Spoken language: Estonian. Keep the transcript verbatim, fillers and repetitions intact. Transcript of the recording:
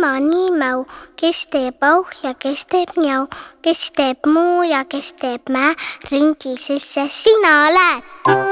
ema nii mäu, kes teeb auh ja kes teeb njau, kes teeb muu ja kes teeb mä, ringil sisse sina lähed.